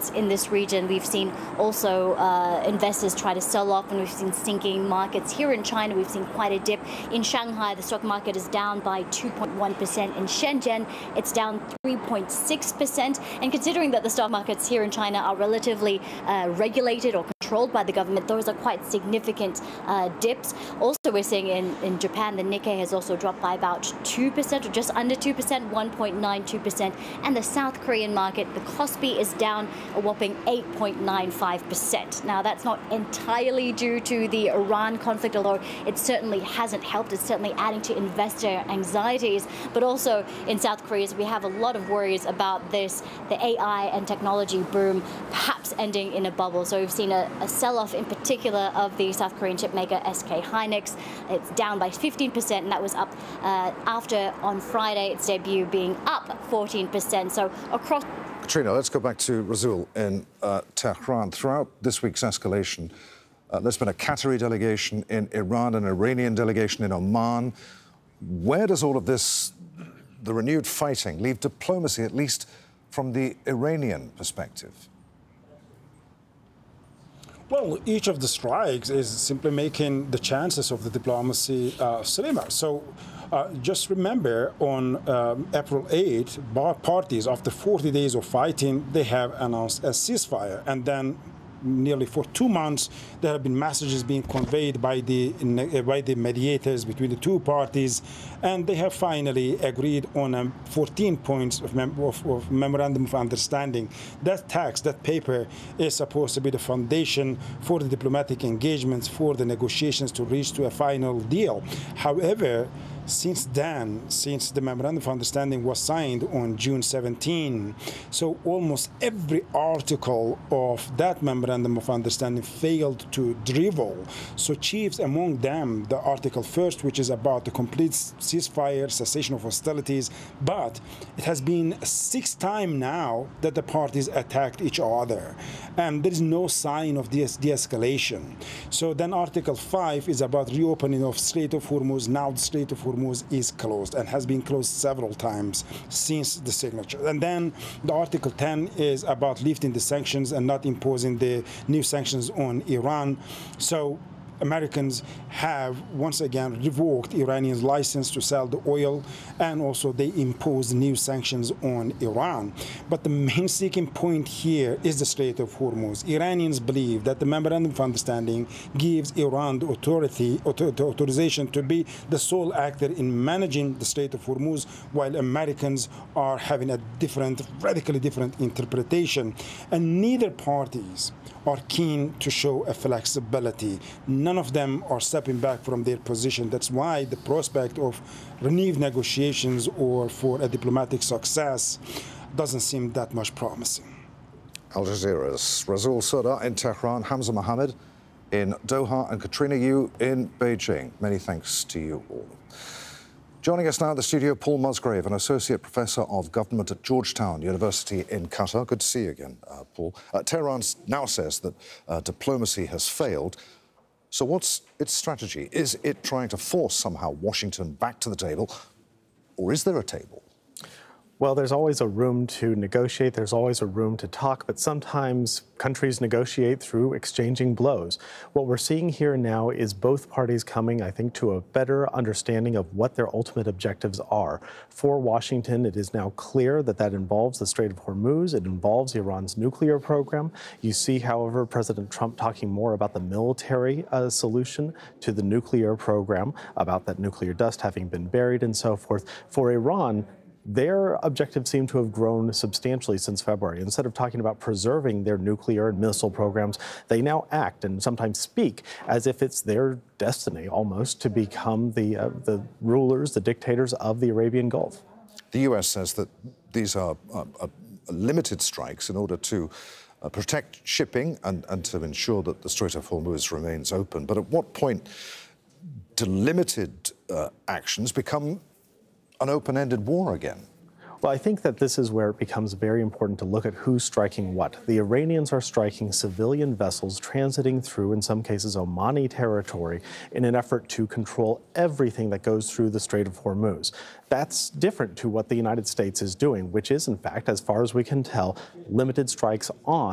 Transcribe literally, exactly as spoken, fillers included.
markets in this region. We've seen also uh, investors try to sell off, and we've seen sinking markets. Here in China, we've seen quite a dip. In Shanghai, the stock market is down by two point one percent. In Shenzhen, it's down three point six percent. And considering that the stock markets here in China are relatively uh, regulated or controlled by the government, those are quite significant uh, dips. Also, we're seeing in, in Japan, the Nikkei has also dropped by about two percent, or just under two percent, one point nine two percent. And the South Korean market, the Kospi, is down a whopping eight point nine five percent. Now, that's not entirely due to the Iran conflict, although it certainly hasn't helped. It's certainly adding to investor anxieties. But also in South Korea, we have a lot of worries about this, the A I and technology boom perhaps ending in a bubble. So we've seen a, a sell-off in particular of the South Korean chipmaker S K Hynix. It's down by fifteen percent, and that was up uh, after on Friday its debut being up fourteen percent. So across. Katrina, let's go back to Rasul in uh, Tehran. Throughout this week's escalation, uh, there's been a Qatari delegation in Iran, an Iranian delegation in Oman. Where does all of this, the renewed fighting, leave diplomacy, at least from the Iranian perspective? Well, each of the strikes is simply making the chances of the diplomacy uh, slimmer. So uh, just remember, on um, April eighth, both parties, after forty days of fighting, they have announced a ceasefire. And then nearly for two months, there have been messages being conveyed by the by the mediators between the two parties, and they have finally agreed on um, fourteen points of, mem of, of memorandum of understanding. That text, that paper, is supposed to be the foundation for the diplomatic engagements, for the negotiations to reach to a final deal. However, since then, since the memorandum of understanding was signed on June seventeenth, so almost every article of that memorandum of understanding failed to drivel. So chiefs among them, the Article First, which is about the complete ceasefire, cessation of hostilities, but it has been six times now that the parties attacked each other, and there is no sign of de de-escalation. So then Article Five is about reopening of Strait of Hormuz. Now the Strait of Hormuz is closed and has been closed several times since the signature. And then the Article ten is about lifting the sanctions and not imposing the new sanctions on Iran. So Americans have once again revoked Iranians' license to sell the oil, and also they imposed new sanctions on Iran. But the main sticking point here is the Strait of Hormuz. Iranians believe that the memorandum of understanding gives Iran the authority, author, the authorization to be the sole actor in managing the Strait of Hormuz, while Americans are having a different, radically different interpretation. And neither parties are keen to show a flexibility. None of them are stepping back from their position. That's why the prospect of renewed negotiations or for a diplomatic success doesn't seem that much promising. Al Jazeera's Rasul Surda in Tehran, Hamza Mohammed in Doha, and Katrina Yu in Beijing. Many thanks to you all. Joining us now in the studio, Paul Musgrave, an Associate Professor of Government at Georgetown University in Qatar. Good to see you again, uh, Paul. Uh, Tehran now says that uh, diplomacy has failed. So what's its strategy? Is it trying to force somehow Washington back to the table, or is there a table? Well, there's always a room to negotiate, there's always a room to talk, but sometimes countries negotiate through exchanging blows. What we're seeing here now is both parties coming, I think, to a better understanding of what their ultimate objectives are. For Washington, it is now clear that that involves the Strait of Hormuz, it involves Iran's nuclear program. You see, however, President Trump talking more about the military uh, solution to the nuclear program, about that nuclear dust having been buried and so forth. For Iran, their objectives seem to have grown substantially since February. Instead of talking about preserving their nuclear and missile programs, they now act and sometimes speak as if it's their destiny almost to become the, uh, the rulers, the dictators of the Arabian Gulf. The U S says that these are uh, uh, limited strikes in order to uh, protect shipping and, and to ensure that the Strait of Hormuz remains open. But at what point do limited uh, actions become an open-ended war again? Well, I think that this is where it becomes very important to look at who's striking what. The Iranians are striking civilian vessels transiting through, in some cases, Omani territory in an effort to control everything that goes through the Strait of Hormuz. That's different to what the United States is doing, which is, in fact, as far as we can tell, limited strikes on